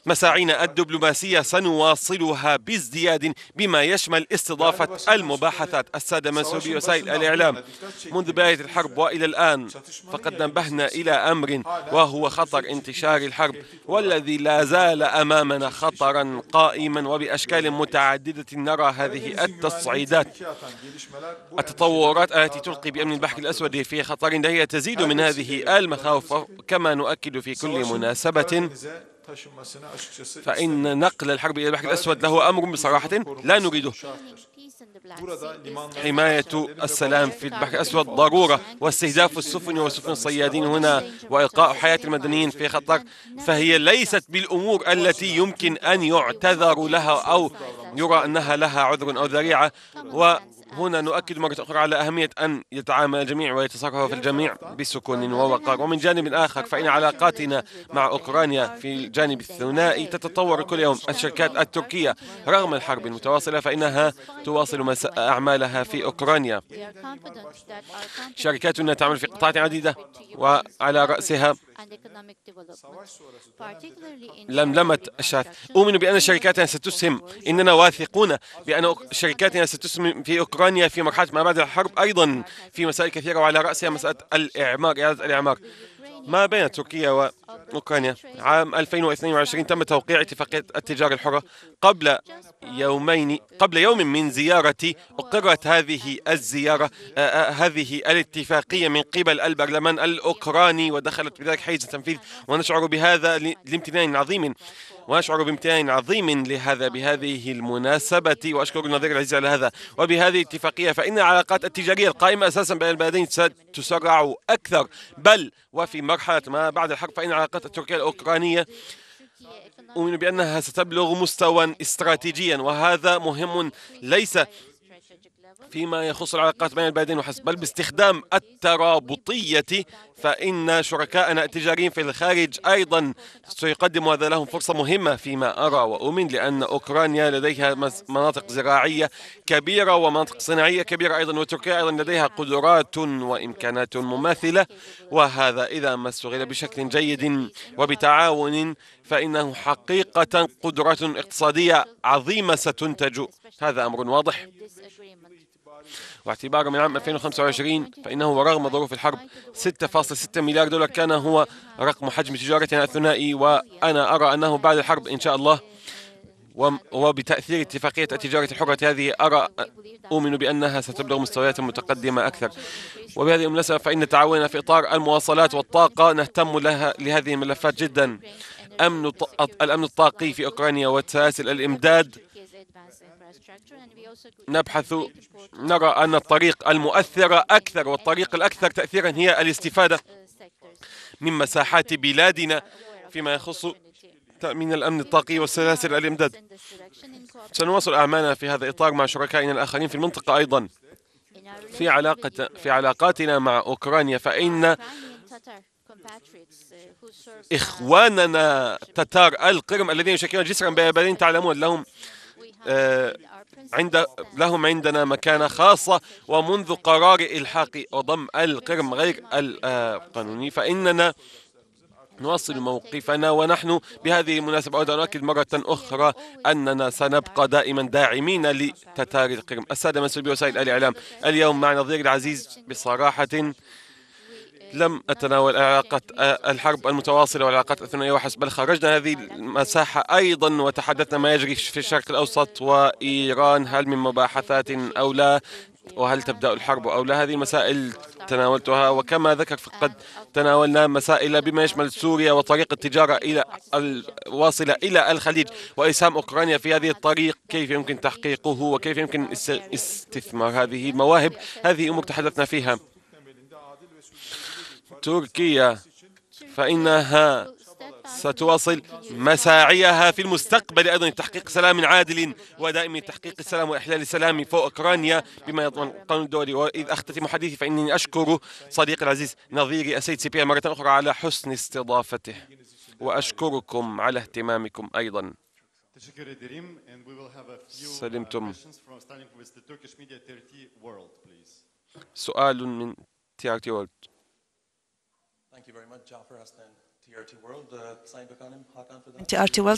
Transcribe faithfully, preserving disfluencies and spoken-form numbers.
مساعينا الدبلوماسية سنواصلها بازدياد بما يشمل استضافة المباحثات. السادة منسوبي وسائل الإعلام، منذ بداية الحرب وإلى الآن فقد نبهنا إلى أمر وهو خطر انتشار الحرب، والذي لا زال أمامنا خطرا قائما وبأشكال متعددة. نرى هذه التصعيدات، التطورات التي تلقي بأمن البحر الأسود في خطر هي تزيد من هذه المخاوف. كما نؤكد في كل مناسبة فإن نقل الحرب إلى البحر الأسود له أمر بصراحة لا نريده. حماية السلام في البحر الأسود ضرورة، واستهداف السفن وسفن الصيادين هنا وإلقاء حياة المدنيين في خطر فهي ليست بالأمور التي يمكن أن يعتذر لها أو يرى أنها لها عذر أو ذريعة. وهنا نؤكد مرة أخرى على أهمية أن يتعامل الجميع ويتصرف الجميع بسكون ووقار. ومن جانب آخر فإن علاقاتنا مع أوكرانيا في الجانب الثنائي تتطور كل يوم. الشركات التركية رغم الحرب المتواصلة فإنها تواصل أعمالها في أوكرانيا. شركاتنا تعمل في قطاعات عديدة وعلى رأسها لملمة الشاذ. أؤمن بأن شركاتنا ستسهم، إننا واثقون بأن شركاتنا ستسهم في أوكرانيا في مرحلة ما بعد الحرب أيضا في مسائل كثيرة، وعلى رأسها مسألة الإعمار، إعادة الإعمار ما بين تركيا وأوكرانيا. عام ألفين واثنين وعشرين تم توقيع اتفاقية التجارة الحرة. قبل يومين قبل يوم من زيارتي أقرت هذه الزيارة آه هذه الاتفاقية من قبل البرلمان الأوكراني، ودخلت بذلك حيز التنفيذ، ونشعر بهذا لامتنان عظيم وأشعر بامتنان عظيم لهذا بهذه المناسبة، وأشكر النظير العزيز على هذا. وبهذه الاتفاقية فإن العلاقات التجارية القائمة أساسا بين البلدين ستسرع أكثر، بل وفي مرحلة ما بعد الحرب فإن العلاقات التركية الأوكرانية أؤمن بأنها ستبلغ مستوى استراتيجيا، وهذا مهم ليس فيما يخص العلاقات بين البلدين وحسب، بل باستخدام الترابطية. فإن شركائنا التجاريين في الخارج أيضا سيقدم هذا لهم فرصة مهمة فيما أرى وأؤمن، لأن أوكرانيا لديها مناطق زراعية كبيرة ومناطق صناعية كبيرة أيضا، وتركيا أيضا لديها قدرات وإمكانات مماثلة، وهذا إذا ما استغل بشكل جيد وبتعاون فإنه حقيقة قدرة اقتصادية عظيمة ستنتج. هذا أمر واضح. واعتبارا من عام ألفين وخمسة وعشرين فإنه ورغم ظروف الحرب ستة فاصلة ستة مليار دولار كان هو رقم حجم تجارتنا الثنائي، وأنا أرى أنه بعد الحرب إن شاء الله وبتأثير اتفاقية التجارة الحرة هذه أرى أؤمن بأنها ستبلغ مستويات متقدمة أكثر. وبهذه المناسبة فإن تعاوننا في إطار المواصلات والطاقة نهتم لها لهذه الملفات جدا. أمن الأمن الطاقي في أوكرانيا وسلاسل الإمداد نبحث نرى أن الطريق المؤثرة أكثر والطريق الأكثر تأثيرا هي الاستفادة من مساحات بلادنا فيما يخص تأمين الأمن الطاقي وسلاسل الإمداد. سنواصل أعمالنا في هذا الإطار مع شركائنا الآخرين في المنطقة أيضا. في علاقة في علاقاتنا مع أوكرانيا فإن إخواننا تتار القرم الذين يشكلون جسرا بين البلدين تعلمون لهم آه عند لهم عندنا مكانة خاصة، ومنذ قرار إلحاق وضم القرم غير القانوني فإننا نواصل موقفنا. ونحن بهذه المناسبة أود أن أؤكد مرة أخرى أننا سنبقى دائما داعمين لتتار القرم. السادة مسؤولي وسائل الإعلام، اليوم مع نظير العزيز بصراحة لم أتناول علاقة الحرب المتواصلة والعلاقات الثنائية وحسب، بل خرجنا هذه المساحة أيضا وتحدثنا ما يجري في الشرق الأوسط وإيران، هل من مباحثات أو لا، وهل تبدأ الحرب أو لا. هذه المسائل تناولتها، وكما ذكر فقد تناولنا مسائل بما يشمل سوريا وطريق التجارة إلى الواصلة إلى الخليج وإسهام أوكرانيا في هذه الطريق، كيف يمكن تحقيقه وكيف يمكن استثمار هذه المواهب. هذه أمور تحدثنا فيها. تركيا فإنها ستواصل مساعيها في المستقبل أيضا لتحقيق سلام عادل ودائم تحقيق السلام وإحلال السلام في أوكرانيا بما يضمن القانون الدولي. وإذ أختتم حديثي فإنني أشكر صديقي العزيز نظيري السيد سيبيا مرة أخرى على حسن استضافته، وأشكركم على اهتمامكم أيضا. سلمتم. سؤال من تي آر تي وورلد. تي آر تي وورلد